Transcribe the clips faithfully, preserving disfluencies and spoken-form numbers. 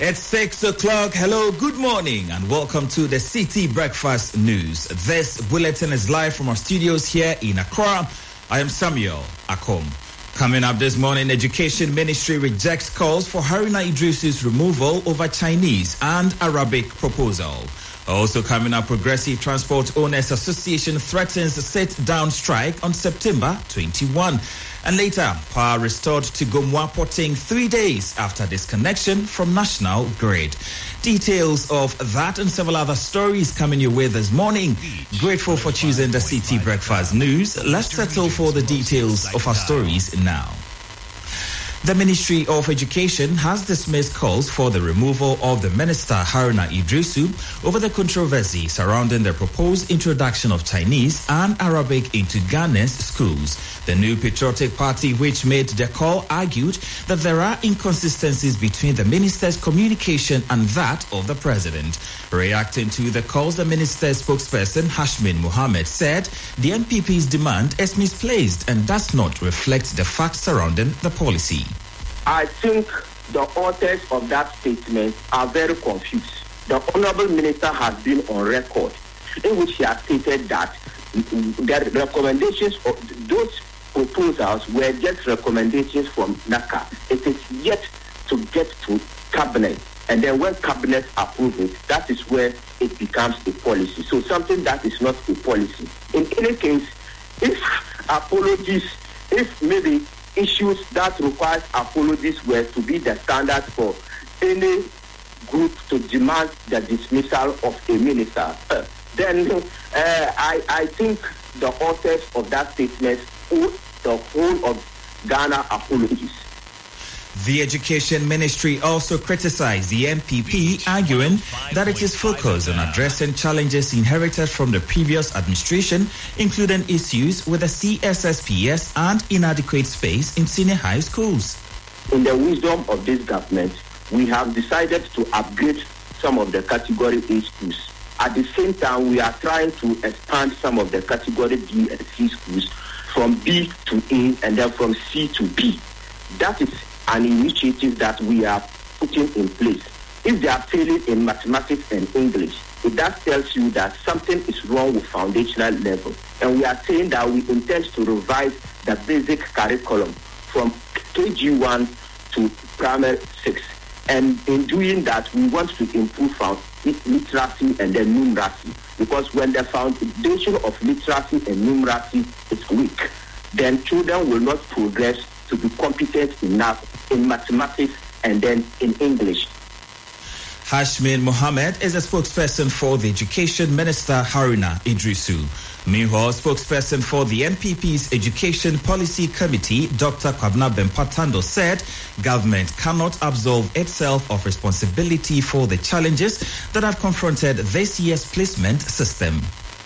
It's six o'clock. Hello, good morning, and welcome to the City Breakfast News. This bulletin is live from our studios here in Accra. I am Samuel Akom. Coming up this morning, Education Ministry rejects calls for Haruna Iddrisu's removal over Chinese and Arabic proposal. Also coming up, Progressive Transport Owners Association threatens a sit-down strike on September twenty-first. And later, power restored to Gomwa Porting three days after disconnection from National Grid. Details of that and several other stories coming your way this morning. Grateful for choosing the City Breakfast News. Let's settle for the details of our stories now. The Ministry of Education has dismissed calls for the removal of the Minister Haruna Iddrisu over the controversy surrounding the proposed introduction of Chinese and Arabic into Ghana's schools. The New Patriotic Party, which made the call, argued that there are inconsistencies between the minister's communication and that of the president. Reacting to the calls, the minister's spokesperson, Hashmin Mohammed, said the N P P's demand is misplaced and does not reflect the facts surrounding the policy. I think the authors of that statement are very confused. The Honorable Minister has been on record in which he has stated that the recommendations of those proposals were just recommendations from NACA. It is yet to get to Cabinet. And then when Cabinet approves it, that is where it becomes a policy. So something that is not a policy. In any case, if apologies, if maybe issues that require apologies were to be the standard for any group to demand the dismissal of a minister, uh, then uh, I, I think the authors of that statement owe the whole of Ghana apologies. The Education Ministry also criticized the N P P, arguing that it is focused on addressing challenges inherited from the previous administration, including issues with the C S S P S and inadequate space in senior high schools. In the wisdom of this government, we have decided to upgrade some of the Category A schools. At the same time, we are trying to expand some of the Category B and C schools from B to A and then from C to B. That is an initiative that we are putting in place. If they are failing in mathematics and English, it does tells you that something is wrong with foundational level. And we are saying that we intend to revise the basic curriculum from K G one to primary six. And in doing that, we want to improve our literacy and then numeracy. Because when the foundation of literacy and numeracy is weak, then children will not progress to be competent enough in mathematics and then in English. Hashmin Mohammed is a spokesperson for the Education Minister Haruna Iddrisu. Meanwhile, spokesperson for the N P P's Education Policy Committee, Doctor Kwabena Bempah-Tando, said government cannot absolve itself of responsibility for the challenges that have confronted this year's placement system.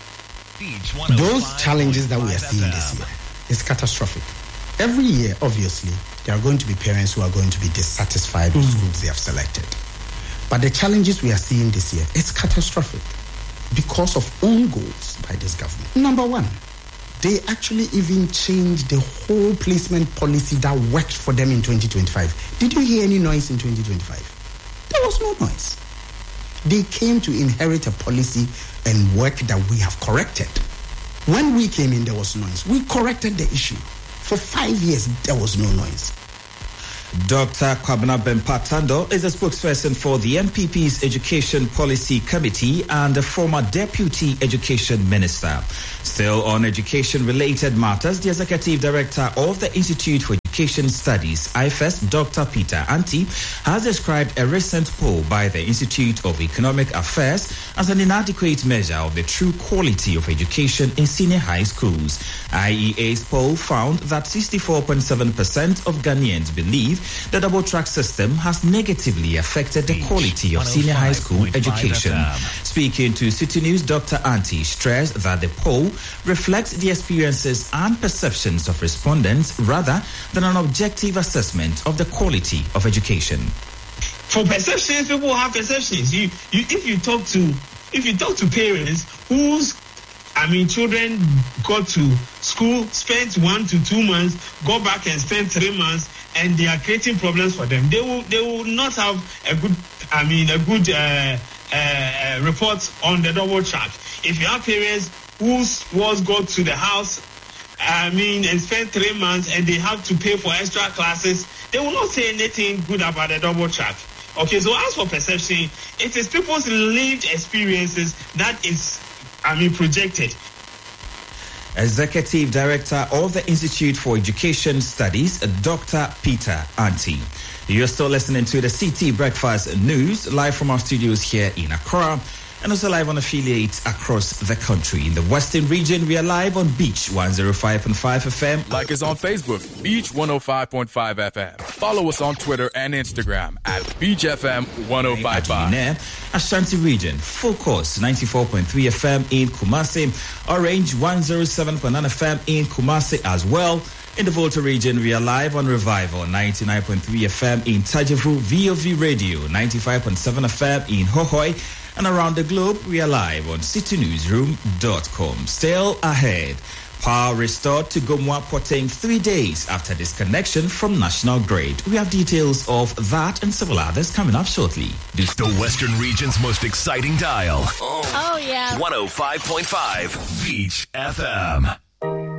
Those challenges that we are seeing this year is catastrophic. Every year, obviously, there are going to be parents who are going to be dissatisfied with mm. schools they have selected. But the challenges we are seeing this year, it's catastrophic because of own goals by this government. Number one, they actually even changed the whole placement policy that worked for them in twenty twenty-five. Did you hear any noise in twenty twenty-five? There was no noise. They came to inherit a policy and work that we have corrected. When we came in, there was noise. We corrected the issue. For five years, there was no noise. Doctor Kwabena Bempah-Tando is a spokesperson for the N P P's Education Policy Committee and a former Deputy Education Minister. Still on education-related matters, the Executive Director of the Institute for Education Studies, I F E S, Doctor Peter Anti, has described a recent poll by the Institute of Economic Affairs as an inadequate measure of the true quality of education in senior high schools. I E A's poll found that sixty-four point seven percent of Ghanaians believe the double-track system has negatively affected the quality of senior high school education. Speaking to City News, Doctor Anti stressed that the poll reflects the experiences and perceptions of respondents rather than an objective assessment of the quality of education. For perceptions, people have perceptions. You, you, if you talk to, if you talk to parents whose, I mean, children go to school, spent one to two months, go back and spend three months, and they are creating problems for them, they will, they will not have a good I mean, a good uh, uh, report on the double track. If you have parents whose was go to the house, I mean, and spend three months and they have to pay for extra classes, they will not say anything good about the double track. Okay, so as for perception, it is people's lived experiences that is, I mean, projected. Executive Director of the Institute for Education Studies, Doctor Peter Anti. You're still listening to the C T Breakfast News, live from our studios here in Accra, and also live on affiliates across the country. In the Western region, we are live on Beach one oh five point five F M. Like us on Facebook, Beach one oh five point five F M. Follow us on Twitter and Instagram at Beach F M one oh five point five. Ashanti region, Focus ninety-four point three F M in Kumasi. Orange one oh seven point nine F M in Kumasi as well. In the Volta region, we are live on Revival ninety-nine point three F M in Tajevu, V O V Radio ninety-five point seven F M in Hohoi. And around the globe, we are live on city newsroom dot com. Still ahead, power restored to Gomwa Poteng three days after disconnection from National Grid. We have details of that and several others coming up shortly. This the Western region's most exciting dial. Oh, oh yeah. one oh five point five Beach F M.